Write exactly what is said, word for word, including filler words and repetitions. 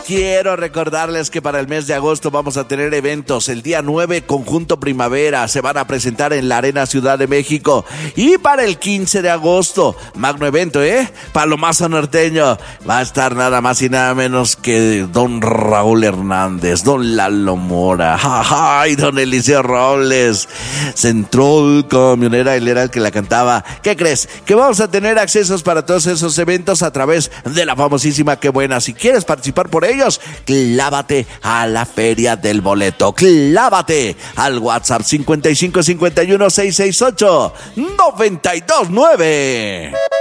Quiero recordarles que para el mes de agosto vamos a tener eventos. El día nueve, Conjunto Primavera, se van a presentar en la Arena Ciudad de México. Y para el quince de agosto, magno evento, ¿eh? Palomazo norteño. Va a estar nada más y nada menos que don Raúl Hernández, don Lalo Mora, ¡ay! Don Eliseo Robles, Central Camionera, él era el que la cantaba. ¿Qué crees? Que vamos a tener accesos para todos esos eventos a través de la famosísima Qué Buena. Si quieres participar por ellos, clávate a la Feria del Boleto, clávate al WhatsApp cincuenta y cinco cincuenta y uno seiscientos sesenta y ocho noventa y dos nueve.